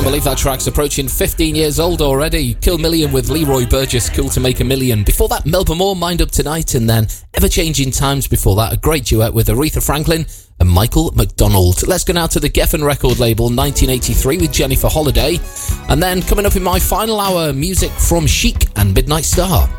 believe that track's approaching 15 years old already. Kill Million with Leroy Burgess, Cool to Make a Million. Before that, Melba Moore, Mind Up Tonight, and then Ever Changing Times before that, a great duet with Aretha Franklin and Michael McDonald. Let's go now to the Geffen record label, 1983 with Jennifer Holliday. And then coming up in my final hour, music from Chic and Midnight Star.